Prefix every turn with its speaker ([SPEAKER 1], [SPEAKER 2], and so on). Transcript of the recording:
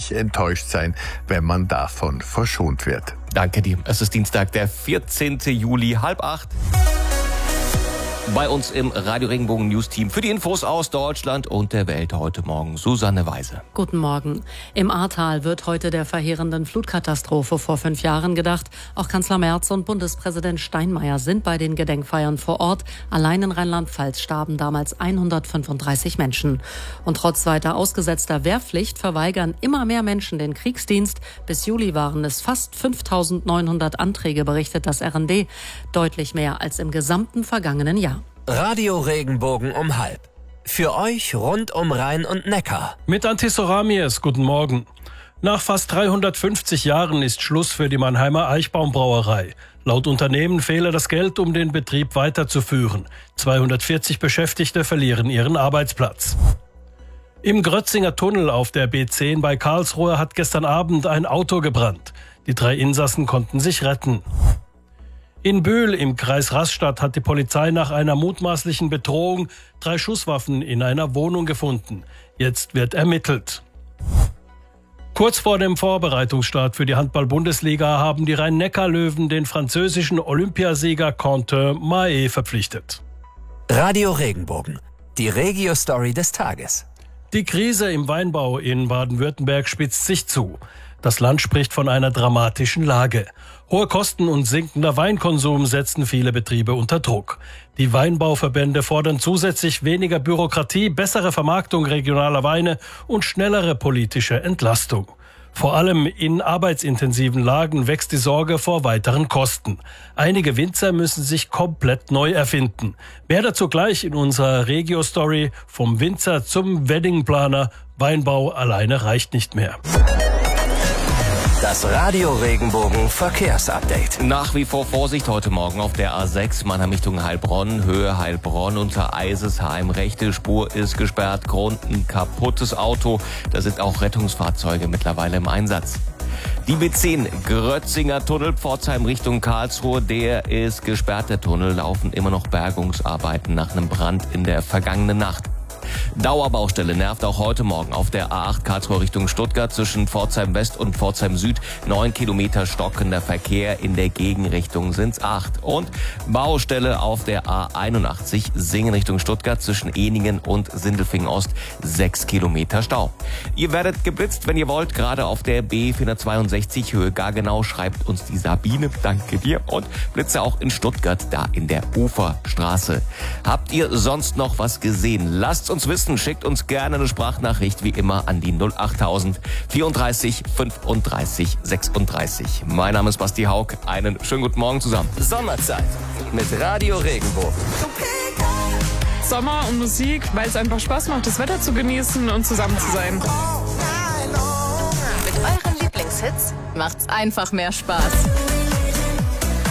[SPEAKER 1] ziemlich enttäuscht sein, wenn man davon verschont wird.
[SPEAKER 2] Danke dir. Es ist Dienstag, der 14. Juli, 7:30. Bei uns im Radio Regenbogen News Team für die Infos aus Deutschland und der Welt heute Morgen Susanne Weise.
[SPEAKER 3] Guten Morgen. Im Ahrtal wird heute der verheerenden Flutkatastrophe vor 5 Jahren gedacht. Auch Kanzler Merz und Bundespräsident Steinmeier sind bei den Gedenkfeiern vor Ort. Allein in Rheinland-Pfalz starben damals 135 Menschen. Und trotz weiter ausgesetzter Wehrpflicht verweigern immer mehr Menschen den Kriegsdienst. Bis Juli waren es fast 5.900 Anträge, berichtet das RND. Deutlich mehr als im gesamten vergangenen Jahr.
[SPEAKER 4] Radio Regenbogen um 12:30. Für euch rund um Rhein und Neckar.
[SPEAKER 5] Mit Antis Ramies, guten Morgen. Nach fast 350 Jahren ist Schluss für die Mannheimer Eichbaumbrauerei. Laut Unternehmen fehle das Geld, um den Betrieb weiterzuführen. 240 Beschäftigte verlieren ihren Arbeitsplatz. Im Grötzinger Tunnel auf der B10 bei Karlsruhe hat gestern Abend ein Auto gebrannt. Die 3 Insassen konnten sich retten. In Bühl im Kreis Rastatt hat die Polizei nach einer mutmaßlichen Bedrohung 3 Schusswaffen in einer Wohnung gefunden. Jetzt wird ermittelt. Kurz vor dem Vorbereitungsstart für die Handball-Bundesliga haben die Rhein-Neckar-Löwen den französischen Olympiasieger Quentin Mahé verpflichtet.
[SPEAKER 4] Radio Regenbogen, die Regio-Story des Tages.
[SPEAKER 5] Die Krise im Weinbau in Baden-Württemberg spitzt sich zu. Das Land spricht von einer dramatischen Lage. Hohe Kosten und sinkender Weinkonsum setzen viele Betriebe unter Druck. Die Weinbauverbände fordern zusätzlich weniger Bürokratie, bessere Vermarktung regionaler Weine und schnellere politische Entlastung. Vor allem in arbeitsintensiven Lagen wächst die Sorge vor weiteren Kosten. Einige Winzer müssen sich komplett neu erfinden. Mehr dazu gleich in unserer Regio-Story vom Winzer zum Weddingplaner. Weinbau alleine reicht nicht mehr.
[SPEAKER 4] Das Radio Regenbogen Verkehrsupdate.
[SPEAKER 2] Nach wie vor Vorsicht heute Morgen auf der A6 Mannheim Richtung Heilbronn, Höhe Heilbronn unter Eisesheim. Rechte Spur ist gesperrt, Grund ein kaputtes Auto. Da sind auch Rettungsfahrzeuge mittlerweile im Einsatz. Die B10 Grötzinger Tunnel, Pforzheim Richtung Karlsruhe, der ist gesperrt. Der Tunnel laufen immer noch Bergungsarbeiten nach einem Brand in der vergangenen Nacht. Dauerbaustelle nervt auch heute Morgen auf der A8 Karlsruhe Richtung Stuttgart zwischen Pforzheim West und Pforzheim Süd. 9 Kilometer stockender Verkehr, in der Gegenrichtung sind's 8. Und Baustelle auf der A81 Singen Richtung Stuttgart zwischen Ehningen und Sindelfingen Ost. 6 Kilometer Stau. Ihr werdet geblitzt, wenn ihr wollt, gerade auf der B462 Höhe Gargenau, schreibt uns die Sabine. Danke dir. Und Blitze auch in Stuttgart, da in der Uferstraße. Habt ihr sonst noch was gesehen? Lasst uns wissen, schickt uns gerne eine Sprachnachricht wie immer an die 08000 34 35 36. Mein Name ist Basti Haug. Einen schönen guten Morgen zusammen.
[SPEAKER 4] Sommerzeit mit Radio Regenbogen.
[SPEAKER 6] Sommer und Musik, weil es einfach Spaß macht, das Wetter zu genießen und zusammen zu sein.
[SPEAKER 7] Mit euren Lieblingshits macht's einfach mehr Spaß.